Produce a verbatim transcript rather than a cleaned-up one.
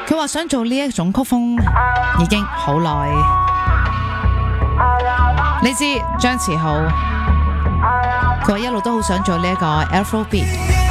佢話想做呢一種曲風已經好耐。你知張馳豪，佢話一路都好想做呢一個 Afrobeat。